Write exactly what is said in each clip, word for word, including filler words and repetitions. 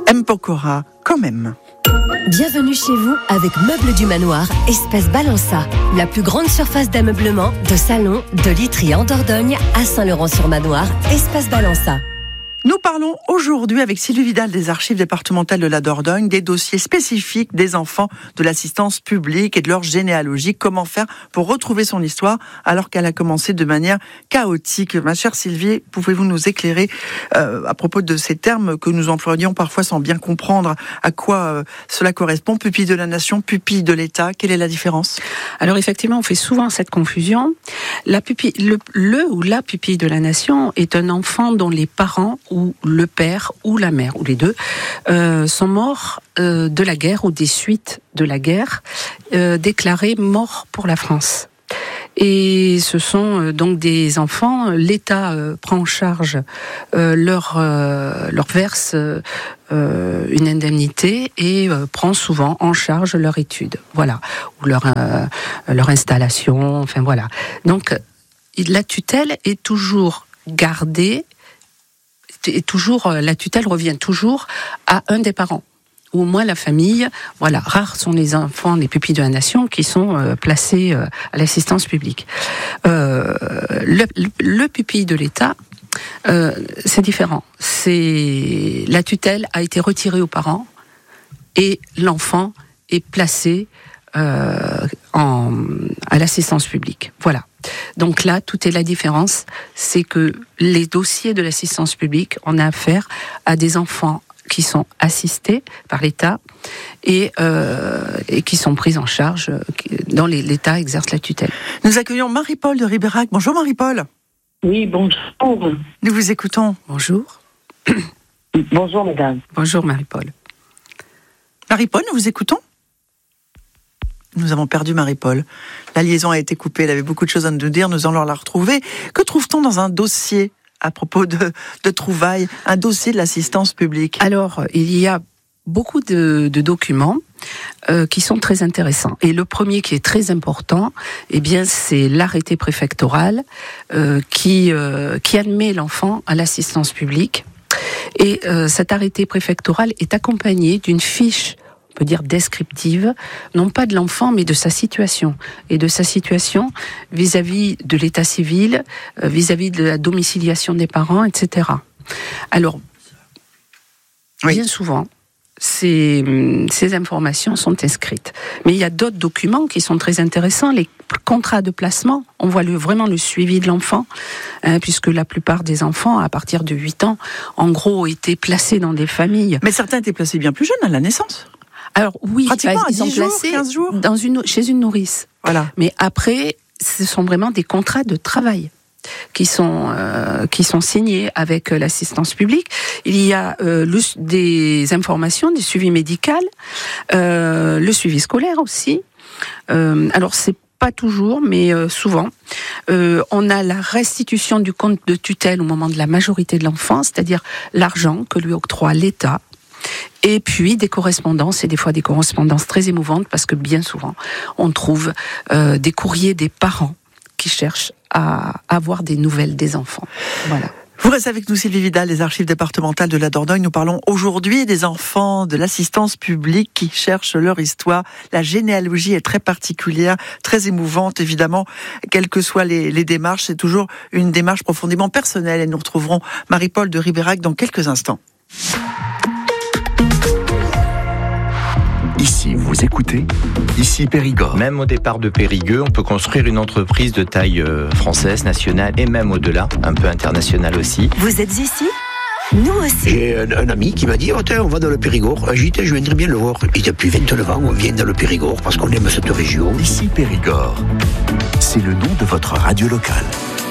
M. Pokora, quand même. Bienvenue chez vous avec Meubles du Manoir, Espace Balança. La plus grande surface d'ameublement, de salon, de literie en Dordogne à Saint-Laurent-sur-Manoir, Espace Balança. Nous parlons aujourd'hui avec Sylvie Vidal des Archives départementales de la Dordogne des dossiers spécifiques des enfants de l'assistance publique et de leur généalogie. Comment faire pour retrouver son histoire alors qu'elle a commencé de manière chaotique. Ma chère Sylvie, pouvez-vous nous éclairer euh, à propos de ces termes que nous employons parfois sans bien comprendre à quoi euh, cela correspond? Pupille de la nation, pupille de l'État, quelle est la différence? Alors effectivement, on fait souvent cette confusion. La pupille, le, le ou la pupille de la nation est un enfant dont les parents ou le père ou la mère, ou les deux, euh, sont morts euh, de la guerre ou des suites de la guerre, euh, déclarés morts pour la France. Et ce sont euh, donc des enfants, l'État euh, prend en charge, euh, leur, euh, leur verse euh, une indemnité et euh, prend souvent en charge leur étude, voilà, ou leur, euh, leur installation, enfin voilà. Donc la tutelle est toujours gardée, et toujours, la tutelle revient toujours à un des parents, ou au moins la famille. Voilà, rares sont les enfants, les pupilles de la nation qui sont euh, placés euh, à l'assistance publique. Euh, le, le pupille de l'État, euh, c'est différent. C'est la tutelle a été retirée aux parents et l'enfant est placé euh, en, à l'assistance publique. Voilà. Donc là, tout est la différence, c'est que les dossiers de l'assistance publique, on a affaire à des enfants qui sont assistés par l'État et, euh, et qui sont pris en charge, dont l'État exerce la tutelle. Nous accueillons Marie-Paul de Ribérac. Bonjour Marie-Paul. Oui, bonjour. Nous vous écoutons. Bonjour. Bonjour mesdames. Bonjour Marie-Paul. Marie-Paul, nous vous écoutons. Nous avons perdu Marie-Paul. La liaison a été coupée, elle avait beaucoup de choses à nous dire, nous allons la retrouver. Que trouve-t-on dans un dossier à propos de, de trouvailles, un dossier de l'assistance publique? Alors, il y a beaucoup de, de documents euh, qui sont très intéressants. Et le premier qui est très important, eh bien, c'est l'arrêté préfectoral euh, qui, euh, qui admet l'enfant à l'assistance publique. Et euh, cet arrêté préfectoral est accompagné d'une fiche, on peut dire descriptive, non pas de l'enfant, mais de sa situation. Et de sa situation vis-à-vis de l'état civil, euh, vis-à-vis de la domiciliation des parents, et cetera. Alors, oui. Bien souvent, ces, ces informations sont inscrites. Mais il y a d'autres documents qui sont très intéressants. Les contrats de placement, on voit le, vraiment le suivi de l'enfant, hein, puisque la plupart des enfants, à partir de huit ans, en gros, étaient placés dans des familles. Mais certains étaient placés bien plus jeunes à la naissance. Alors oui, pratiquement ils sont jours, placés quinze jours. Dans une, chez une nourrice. Voilà. Mais après, ce sont vraiment des contrats de travail qui sont euh, qui sont signés avec l'assistance publique. Il y a euh, le, des informations, des suivis médicaux, euh, le suivi scolaire aussi. Euh, alors c'est pas toujours, mais euh, souvent. Euh, on a la restitution du compte de tutelle au moment de la majorité de l'enfant, c'est-à-dire l'argent que lui octroie l'État. Et puis des correspondances, et des fois des correspondances très émouvantes, parce que bien souvent, on trouve euh, des courriers des parents qui cherchent à avoir des nouvelles des enfants. Voilà. Vous restez avec nous, Sylvie Vidal, des Archives départementales de la Dordogne. Nous parlons aujourd'hui des enfants de l'assistance publique qui cherchent leur histoire. La généalogie est très particulière, très émouvante, évidemment. Quelles que soient les, les démarches, c'est toujours une démarche profondément personnelle. Et nous retrouverons Marie-Paul de Ribérac dans quelques instants. Ici, vous écoutez, ici Périgord. Même au départ de Périgueux, on peut construire une entreprise de taille euh, française, nationale et même au-delà, un peu internationale aussi. Vous êtes ici ? Nous aussi. J'ai un, un ami qui m'a dit, oh, tiens, on va dans le Périgord. J'ai dit, je viendrai bien le voir. Et depuis vingt-neuf ans, on vient dans le Périgord parce qu'on aime cette région. Ici Périgord, c'est le nom de votre radio locale.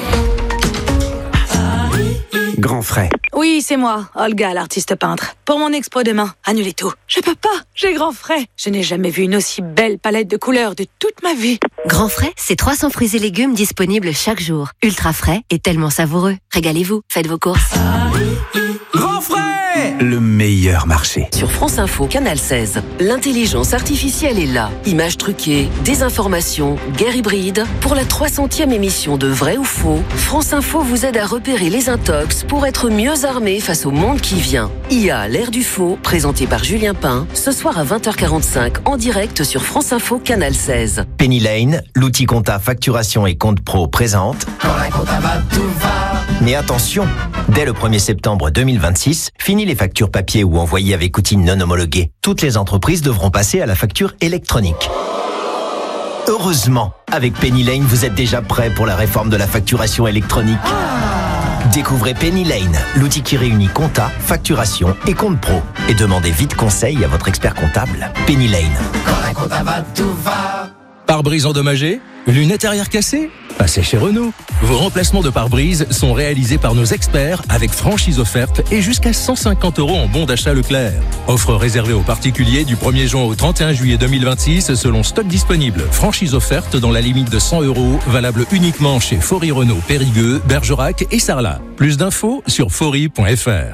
Grand Frais. Oui, c'est moi, Olga, l'artiste peintre. Pour mon expo demain, annulez tout. Je peux pas, j'ai Grand Frais. Je n'ai jamais vu une aussi belle palette de couleurs de toute ma vie. Grand Frais, c'est trois cents fruits et légumes disponibles chaque jour. Ultra frais et tellement savoureux. Régalez-vous, faites vos courses. Grand Frais, le meilleur marché. Sur France Info, Canal seize, l'intelligence artificielle est là. Images truquées, désinformation, guerre hybride. Pour la trois centième émission de Vrai ou Faux, France Info vous aide à repérer les intox pour être mieux armé face au monde qui vient. I A, l'ère du faux, présenté par Julien Pain, ce soir à vingt heures quarante-cinq en direct sur France Info, Canal seize. Penny Lane, l'outil compta facturation et compte pro présente. Quand la compta va, tout va. Mais attention, dès le premier septembre deux mille vingt-six, fini les factures papier ou envoyées avec outils non homologués. Toutes les entreprises devront passer à la facture électronique. Heureusement, avec Penny Lane, vous êtes déjà prêt pour la réforme de la facturation électronique. Découvrez Penny Lane, l'outil qui réunit compta, facturation et compte pro. Et demandez vite conseil à votre expert comptable. Penny Lane. Quand la compta va, tout va. Pare-brise endommagé? Lunettes arrière cassées? Passez chez Renault. Vos remplacements de pare-brise sont réalisés par nos experts avec franchise offerte et jusqu'à cent cinquante euros en bon d'achat Leclerc. Offre réservée aux particuliers du premier juin au trente et un juillet deux mille vingt-six selon stock disponible. Franchise offerte dans la limite de cent euros, valable uniquement chez Faury Renault, Périgueux, Bergerac et Sarlat. Plus d'infos sur faury point f r.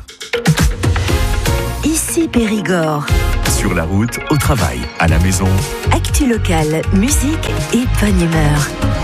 Ici Périgord. Sur la route, au travail, à la maison. Actu locale, musique et bonne humeur.